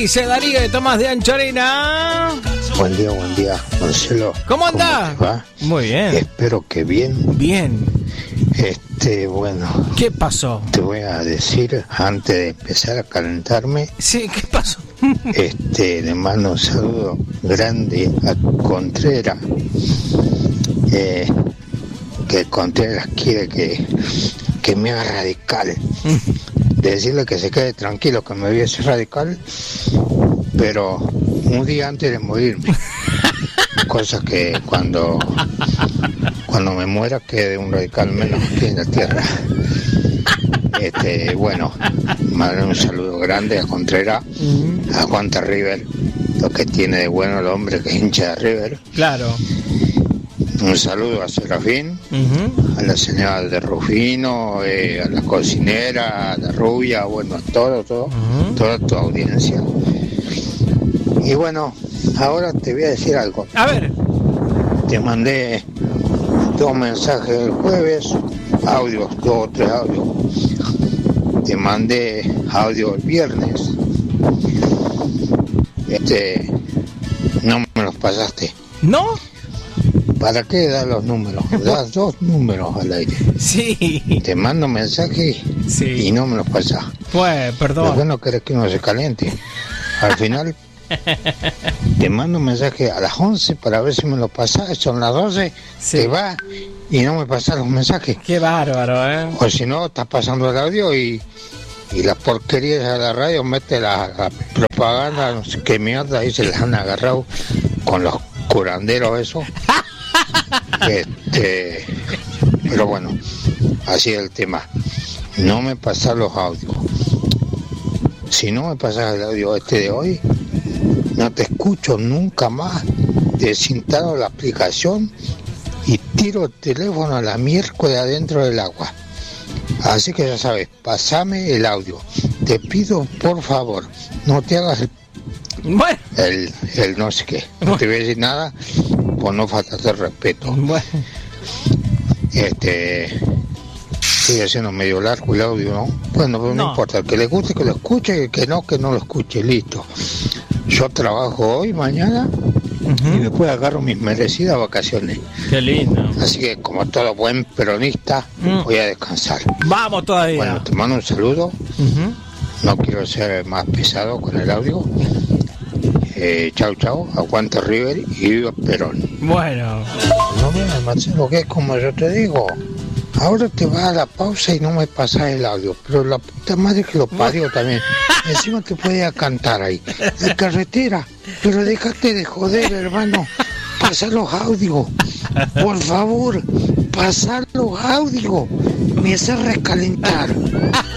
dice Darío de Tomás de Anchorena? Buen día, Marcelo. ¿Cómo anda? ¿Cómo te va? Muy bien. Espero que bien. Bien. Bueno. ¿Qué pasó? Te voy a decir, antes de empezar a calentarme. Sí, ¿qué pasó? Le mando un saludo grande a Contreras. Que Contreras quiere que me haga radical. Decirle que se quede tranquilo, que me voy a hacer radical, pero un día antes de morirme. Cosa que cuando me muera quede un radical menos aquí en la tierra. Mandar un saludo grande a Contreras, aguanta River, lo que tiene de bueno el hombre que hincha de River. Claro. Un saludo a Serafín, a la señora de Rufino, a la cocinera, a la rubia, bueno, a toda tu audiencia. Y bueno, ahora te voy a decir algo. A ver. Te mandé 2 mensajes el jueves, audios, 2 o 3 audios. Te mandé audio el viernes. No me los pasaste. ¿No? ¿Para qué das los números? Das 2 números al aire. Sí. Te mando mensajes y no me los pasas. Pues, perdón. ¿Por qué no querés que uno se caliente? Al final te mando un mensaje a las 11 para ver si me lo pasas. Son las 12, te vas y no me pasas los mensajes. Qué bárbaro, ¿eh? O si no, estás pasando el audio y las porquerías de la radio mete la propaganda, no sé qué mierda, ahí se las han agarrado con los curanderos eso. Pero bueno, así es el tema. No me pasas los audios. Si no me pasas el audio de hoy, no te escucho nunca más. Desinstalo la aplicación y tiro el teléfono a la miércoles adentro del agua. Así que ya sabes, pasame el audio. Te pido por favor, no te hagas el no sé qué. No te voy a decir nada por no faltarte el respeto. Bueno. Sigue siendo medio largo el audio, ¿no? Bueno, pero no importa, el que le guste que lo escuche, el que no lo escuche, listo. Yo trabajo hoy, mañana, y después agarro mis merecidas vacaciones. Qué lindo. Así que, como todo buen peronista, voy a descansar. Vamos todavía. Bueno, te mando un saludo. No quiero ser más pesado con el audio. Chau, aguanta River y viva Perón. Bueno. No, mira, Marcelo, que es como yo te digo. Ahora te vas a la pausa y no me pasas el audio, pero la puta madre que lo parió también. Encima te podía cantar ahí. De carretera, pero déjate de joder, hermano. Pasa los audios. Por favor, pasa los audios. Me hace recalentar.